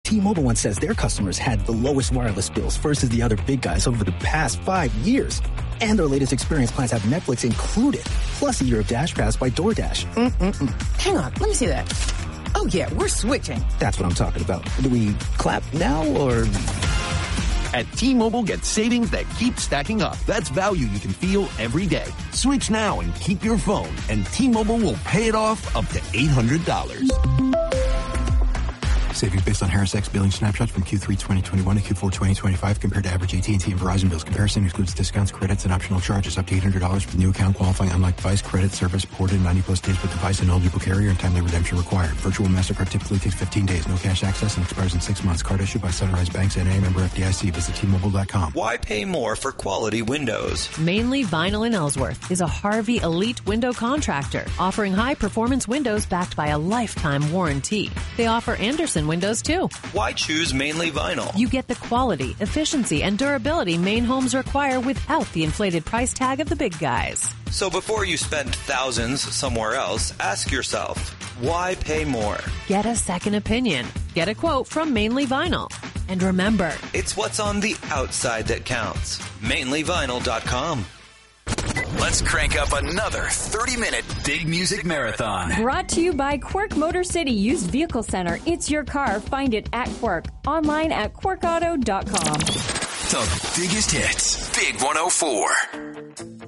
T-Mobile once says their customers had the lowest wireless bills versus the other big guys over the past 5 years. And their latest experience plans have Netflix included, plus a year of Dash Pass by DoorDash. Hang on, let me see that. Oh, yeah, we're switching. That's what I'm talking about. Do we clap now or... At T-Mobile, get savings that keep stacking up. That's value you can feel every day. Switch now and keep your phone, and T-Mobile will pay it off up to $800. Savings based on Harris X billing snapshots from Q3 2021 to Q4 2025 compared to average AT&T and Verizon bills. Comparison excludes discounts, credits, and optional charges. Up to $800 for the new account qualifying unlike device credit service ported 90-plus days with device and eligible carrier and timely redemption required. Virtual MasterCard typically takes 15 days. No cash access and expires in 6 months. Card issued by Sunrise Banks N.A. member FDIC. Visit T-Mobile.com. Why pay more for quality windows? Mainly Vinyl in Ellsworth is a Harvey Elite window contractor offering high-performance windows backed by a lifetime warranty. They offer Anderson windows, too. Why choose Mainly Vinyl? You get the quality, efficiency, and durability Maine homes require without the inflated price tag of the big guys. So before you spend thousands somewhere else, ask yourself, why pay more? Get a second opinion. Get a quote from Mainly Vinyl. And remember, it's what's on the outside that counts. MainlyVinyl.com. Let's crank up another 30-minute Big Music Marathon. Brought to you by Quirk Motor City Used Vehicle Center. It's your car. Find it at Quirk. Online at quirkauto.com. The biggest hits. Big 104.